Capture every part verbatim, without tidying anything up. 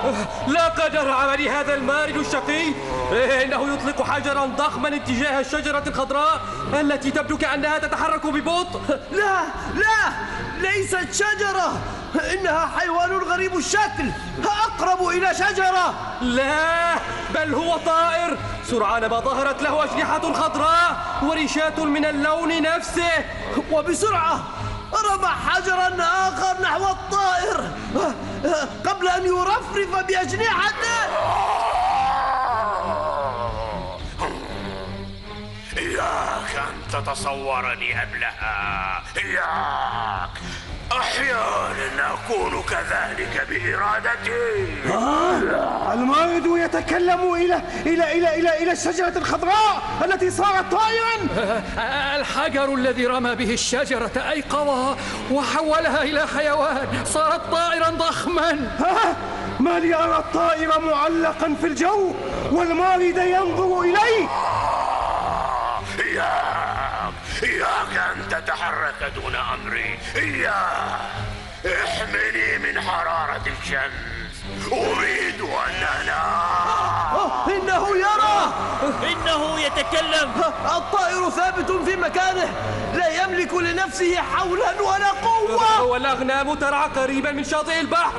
لا قدر عمل هذا المارد الشقي. إنه يطلق حجرا ضخما اتجاه الشجرة الخضراء التي تبدو كأنها تتحرك ببطء. لا لا، ليست شجرة، إنها حيوان غريب الشكل، أقرب إلى شجرة. لا، بل هو طائر. سرعان ما ظهرت له أجنحة خضراء وريشات من اللون نفسه، وبسرعة رمى حجرا آخر نحو الطائر قبل أن يرفرف بأجنحته. إياك أن تتصورني قبلها، إياك. أحيانا أكون كذلك بإرادتي. آه، المارد يتكلم إلى إلى إلى إلى إلى الشجرة الخضراء التي صارت طائرا. الحجر الذي رمى به الشجرة أيقظها وحولها إلى حيوان، صارت طائرا ضخما. آه، ما لي أرى الطائر معلقا في الجو والمارد ينظر إليه. إياك إياك أن تتحرك دون أمري، إياك. احمني من حرارة الشمس، أريد أن أنام. إنه يرى، إنه يتكلم. الطائر ثابت في مكانه، لا يملك لنفسه حولا ولا قوة. والأغنام ترعى قريبا من شاطئ البحر.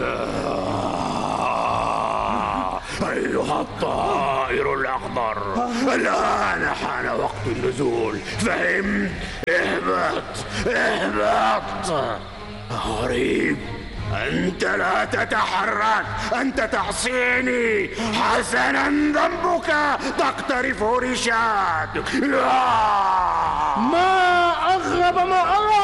أيها الطائر الأخضر، الآن حان وقت النزول، فهمت؟ اهبط اهبط. غريب، أنت لا تتحرك، أنت تعصيني. حسنا، ذنبك، تقترف ريشاتك. ما أغرب ما أرى.